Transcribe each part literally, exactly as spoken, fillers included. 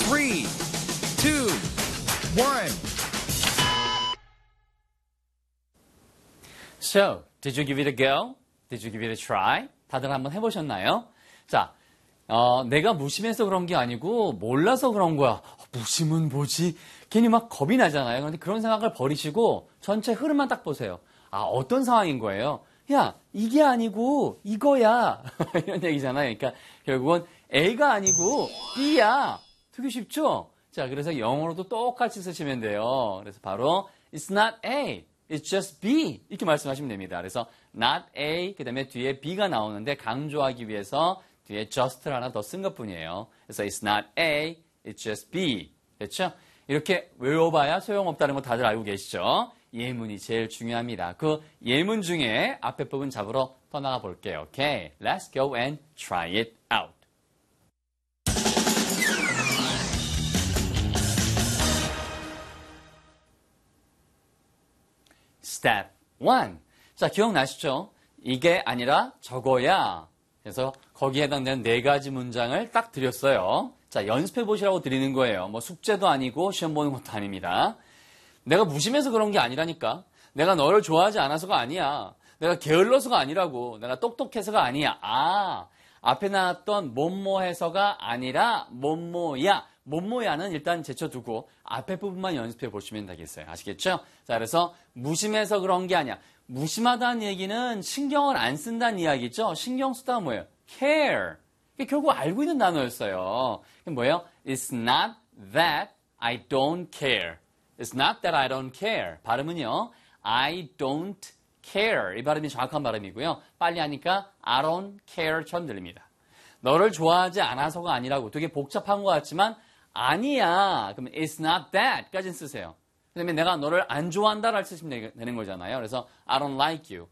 three, two, one. So, did you give it a go? Did you give it a try? 다들 한번 해보셨나요? 자, 어, 내가 무심해서 그런 게 아니고 몰라서 그런 거야. 무심은 뭐지? 괜히 막 겁이 나잖아요. 그런데 그런 생각을 버리시고 전체 흐름만 딱 보세요. 아, 어떤 상황인 거예요? 야, 이게 아니고 이거야. 이런 얘기잖아요. 그러니까 결국은 A가 아니고 B야. 되게 쉽죠? 자, 그래서 영어로도 똑같이 쓰시면 돼요. 그래서 바로 It's not A. It's just B. 이렇게 말씀하시면 됩니다. 그래서 not A, 그 다음에 뒤에 B가 나오는데 강조하기 위해서 뒤에 just를 하나 더 쓴 것뿐이에요. 그래서 it's not A, it's just B. 됐죠? 이렇게 외워봐야 소용없다는 거 다들 알고 계시죠? 예문이 제일 중요합니다. 그 예문 중에 앞에 부분 잡으러 떠나가 볼게요. 오케이, let's go and try it out. Step one. 자, 기억나시죠? 이게 아니라 저거야. 그래서 거기에 해당되는 네 가지 문장을 딱 드렸어요. 자, 연습해 보시라고 드리는 거예요. 뭐 숙제도 아니고 시험 보는 것도 아닙니다. 내가 무심해서 그런 게 아니라니까. 내가 너를 좋아하지 않아서가 아니야. 내가 게을러서가 아니라고. 내가 똑똑해서가 아니야. 아, 앞에 나왔던 뭐뭐해서가 아니라 뭐뭐야. 뭐뭐야는 일단 제쳐두고 앞에 부분만 연습해 보시면 되겠어요. 아시겠죠? 자, 그래서 무심해서 그런 게 아니야. 무심하다는 얘기는 신경을 안 쓴다는 이야기죠. 신경 쓰다 뭐예요? care. 이게 결국 알고 있는 단어였어요. 이게 뭐예요? It's not that I don't care. It's not that I don't care. 발음은요. I don't care. 이 발음이 정확한 발음이고요. 빨리 하니까 I don't care처럼 들립니다. 너를 좋아하지 않아서가 아니라고. 되게 복잡한 것 같지만 아니야. 그러면 it's not that까지는 쓰세요. 그 다음에 내가 너를 안 좋아한다를 쓰시면 되는 거잖아요. 그래서 I don't like you.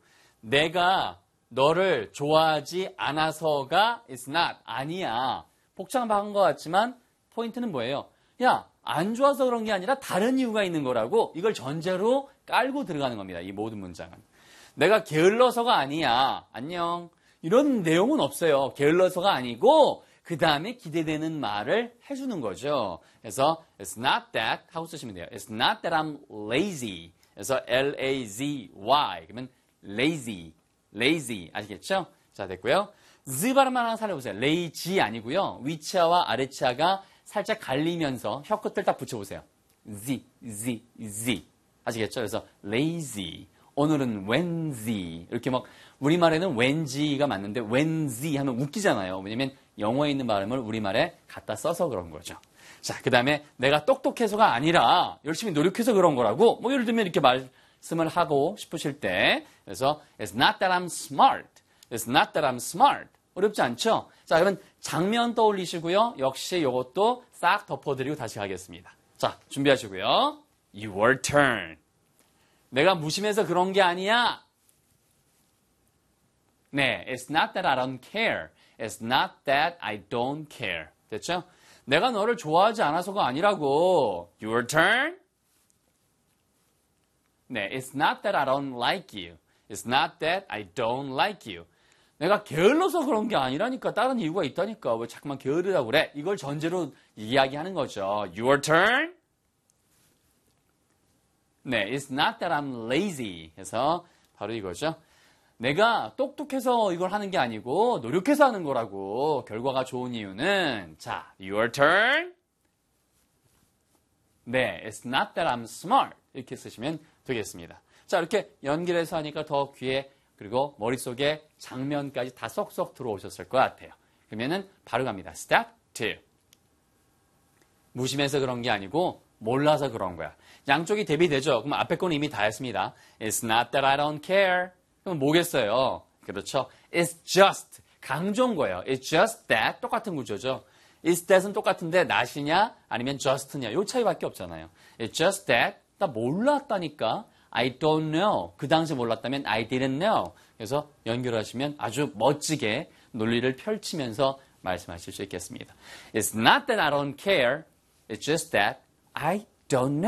내가 너를 좋아하지 않아서가 it's not. 아니야. 복잡한 것 같지만 포인트는 뭐예요? 야, 안 좋아서 그런 게 아니라 다른 이유가 있는 거라고 이걸 전제로 깔고 들어가는 겁니다. 이 모든 문장은. 내가 게을러서가 아니야. 안녕. 이런 내용은 없어요. 게을러서가 아니고 그 다음에 기대되는 말을 해주는 거죠. 그래서 it's not that 하고 쓰시면 돼요. It's not that I'm lazy. 그래서 L A Z Y. 그러면 lazy, lazy. 아시겠죠? 자, 됐고요. Z 발음만 하나 살려보세요. lazy 아니고요. 위치아와 아래치아가 살짝 갈리면서 혀 끝을 딱 붙여보세요. Z, Z, Z. 아시겠죠? 그래서 lazy. 오늘은 왠지. 이렇게 막 우리말에는 왠지가 맞는데 왠지 하면 웃기잖아요. 왜냐면 영어에 있는 발음을 우리말에 갖다 써서 그런 거죠. 자, 그 다음에 내가 똑똑해서가 아니라 열심히 노력해서 그런 거라고 뭐 예를 들면 이렇게 말씀을 하고 싶으실 때 그래서 It's not that I'm smart. It's not that I'm smart. 어렵지 않죠? 자, 그러면 장면 떠올리시고요. 역시 이것도 싹 덮어드리고 다시 가겠습니다. 자, 준비하시고요. Your turn. 내가 무심해서 그런 게 아니야. 네, it's not that I don't care. It's not that I don't care. 됐죠? 내가 너를 좋아하지 않아서가 아니라고. Your turn. 네, it's not that I don't like you. It's not that I don't like you. 내가 게을러서 그런 게 아니라니까. 다른 이유가 있다니까. 왜 자꾸만 게으르다고 그래? 이걸 전제로 이야기하는 거죠. Your turn. 네, it's not that I'm lazy. 그래서 바로 이거죠. 내가 똑똑해서 이걸 하는 게 아니고 노력해서 하는 거라고. 결과가 좋은 이유는 자, your turn. 네, it's not that I'm smart. 이렇게 쓰시면 되겠습니다. 자, 이렇게 연결해서 하니까 더 귀에 그리고 머릿속에 장면까지 다 쏙쏙 들어오셨을 것 같아요. 그러면은 바로 갑니다. Step two. 무심해서 그런 게 아니고 몰라서 그런 거야. 양쪽이 대비되죠? 그럼 앞에 거는 이미 다 했습니다. It's not that I don't care. 그럼 뭐겠어요? 그렇죠. It's just. 강조인 거예요. It's just that. 똑같은 구조죠. It's that은 똑같은데 not이냐 아니면 just냐 이 차이밖에 없잖아요. It's just that. 나 몰랐다니까. I don't know. 그 당시 몰랐다면 I didn't know. 그래서 연결하시면 아주 멋지게 논리를 펼치면서 말씀하실 수 있겠습니다. It's not that I don't care. It's just that I don't know.